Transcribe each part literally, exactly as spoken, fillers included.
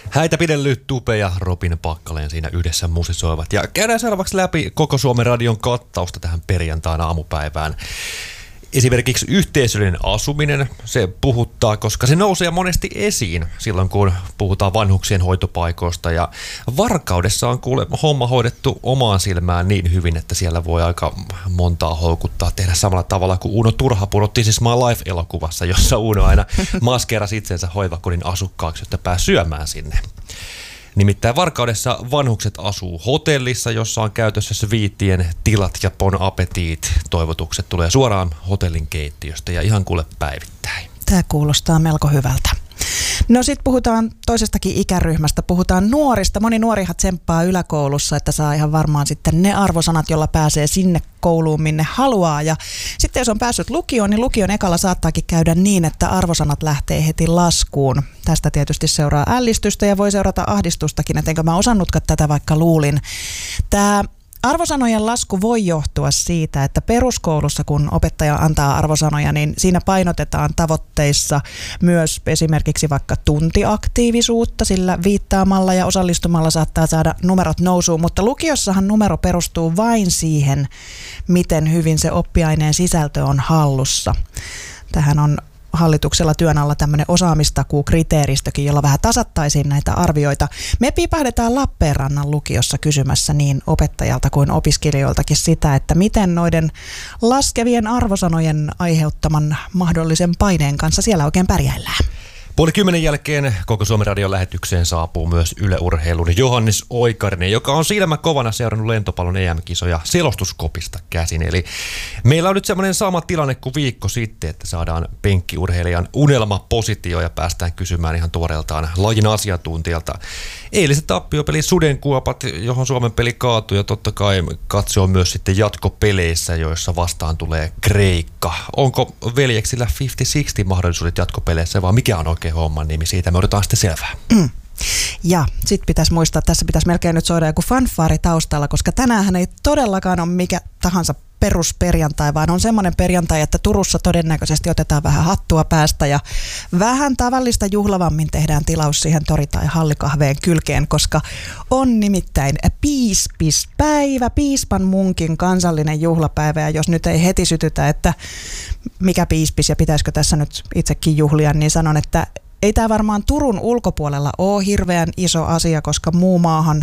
Häitä pidellyt Tupe ja Robin Pakkaleen siinä yhdessä musisoivat. Ja käydään seuraavaksi läpi koko Suomen radion kattausta tähän perjantaina aamupäivään. Esimerkiksi yhteisöllinen asuminen, se puhuttaa, koska se nousee monesti esiin silloin, kun puhutaan vanhuksien hoitopaikoista. Ja Varkaudessa on kuule homma hoidettu omaan silmään niin hyvin, että siellä voi aika montaa houkuttaa tehdä samalla tavalla kuin Uno Turhapuro This is my life-elokuvassa, jossa Uno aina maskeerasi itsensä hoivakodin asukkaaksi, jotta pääsi syömään sinne. Nimittäin Varkaudessa vanhukset asuu hotellissa, jossa on käytössä sviittien tilat ja bon appetit. Toivotukset tulee suoraan hotellin keittiöstä ja ihan kuule päivittäin. Tämä kuulostaa melko hyvältä. No sitten puhutaan toisestakin ikäryhmästä, puhutaan nuorista. Moni nuorihan tsemppaa yläkoulussa, että saa ihan varmaan sitten ne arvosanat, jolla pääsee sinne kouluun, minne haluaa. Ja sitten jos on päässyt lukioon, niin lukion ekalla saattaakin käydä niin, että arvosanat lähtee heti laskuun. Tästä tietysti seuraa ällistystä ja voi seurata ahdistustakin, että enkö mä osannutkaan tätä, vaikka luulin. Tämä arvosanojen lasku voi johtua siitä, että peruskoulussa, kun opettaja antaa arvosanoja, niin siinä painotetaan tavoitteissa myös esimerkiksi vaikka tuntiaktiivisuutta, sillä viittaamalla ja osallistumalla saattaa saada numerot nousuun, mutta lukiossahan numero perustuu vain siihen, miten hyvin se oppiaineen sisältö on hallussa. Tähän on hallituksella työn alla tämmöinen osaamistakuukriteeristökin, jolla vähän tasattaisiin näitä arvioita. Me piipahdetaan Lappeenrannan lukiossa kysymässä niin opettajalta kuin opiskelijoiltakin sitä, että miten noiden laskevien arvosanojen aiheuttaman mahdollisen paineen kanssa siellä oikein pärjäillään. Puoli kymmenen jälkeen koko Suomen radion lähetykseen saapuu myös Yle Urheilun Johannes Oikarinen, joka on silmä kovana seurannut lentopallon E M-kisoja selostuskopista käsin. Eli meillä on nyt semmoinen sama tilanne kuin viikko sitten, että saadaan penkkiurheilijan unelmapositio ja päästään kysymään ihan tuoreeltaan lajin asiantuntijalta. Eiliset tappiopeli Sudenkuopat, johon Suomen peli kaatui, ja totta kai katse on myös sitten jatkopeleissä, joissa vastaan tulee Kreikka. Onko veljeksillä viisikymmentä kuusikymmentä mahdollisuudet jatkopeleissä, vai mikä on oikein homman nimi? Siitä me odotetaan sitten selvää. Mm. Ja sitten pitäisi muistaa, että tässä pitäisi melkein nyt soida joku fanfaari taustalla, koska tänäänhän ei todellakaan ole mikä tahansa perusperjantai, vaan on semmoinen perjantai, että Turussa todennäköisesti otetaan vähän hattua päästä ja vähän tavallista juhlavammin tehdään tilaus siihen tori- tai hallikahveen kylkeen, koska on nimittäin piispispäivä, piispan munkin kansallinen juhlapäivä, ja jos nyt ei heti sytytä, että mikä piispis ja pitäisikö tässä nyt itsekin juhlia, niin sanon, että ei tämä varmaan Turun ulkopuolella ole hirveän iso asia, koska muu maahan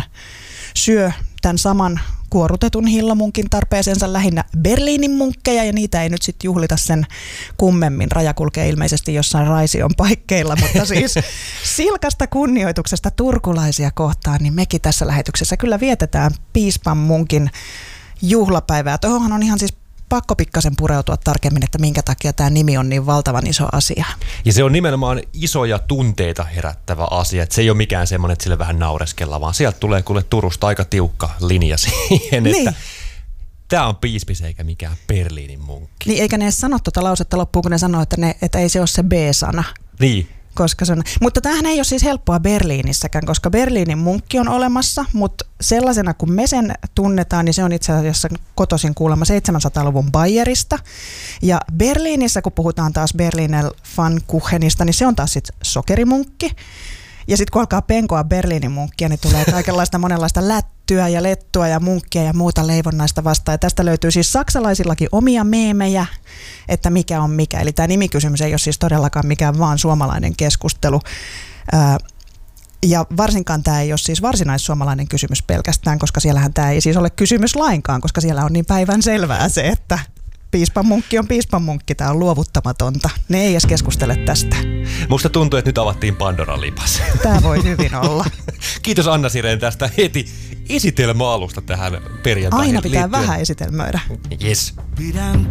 syö tämän saman kuorutetun hillamunkin tarpeeseensa lähinnä Berliinin munkkeja, ja niitä ei nyt sitten juhlita sen kummemmin. Raja kulkee ilmeisesti jossain Raision paikkeilla, mutta siis silkasta kunnioituksesta turkulaisia kohtaan, niin mekin tässä lähetyksessä kyllä vietetään piispan munkin juhlapäivää. Tuohonhan on ihan siis pakko pikkasen pureutua tarkemmin, että minkä takia tämä nimi on niin valtavan iso asia. Ja se on nimenomaan isoja tunteita herättävä asia. Että se ei ole mikään semmoinen, että sille vähän naureskella, vaan sieltä tulee kuule Turusta aika tiukka linja siihen, niin, että tämä on piispis eikä mikään Berliinin munkki. Niin, eikä ne edes sano tuota lausetta loppuun, kun ne sanoo, että, ne, että ei se ole se B-sana. Niin. Koska se on, mutta tämähän ei ole siis helppoa Berliinissäkään, koska Berliinin munkki on olemassa, mutta sellaisena kuin me sen tunnetaan, niin se on itse asiassa kotoisin kuulemma seitsemänsadan-luvun Bayerista. Ja Berliinissä, kun puhutaan taas Berliner Pfannkuchenista, niin se on taas sitten sokerimunkki. Ja sitten kun alkaa penkoa Berliinin munkkia, niin tulee kaikenlaista monenlaista lättyä ja lettua ja munkkia ja muuta leivonnaista vastaan. Ja tästä löytyy siis saksalaisillakin omia meemejä, että mikä on mikä. Eli tämä nimikysymys ei ole siis todellakaan mikään vaan suomalainen keskustelu. Ja varsinkaan tämä ei ole siis varsinaissuomalainen kysymys pelkästään, koska siellähän tämä ei siis ole kysymys lainkaan, koska siellä on niin päivän selvää se, että piispanmunkki on piispanmunkki, tämä on luovuttamatonta. Ne ei edes keskustele tästä. Musta tuntuu, että nyt avattiin Pandoran lipas. Tämä voi hyvin olla. Kiitos Anna Sirén tästä heti esitelmäalusta tähän perjantaihin. Aina pitää liittyen. Vähän esitelmöidä. Yes.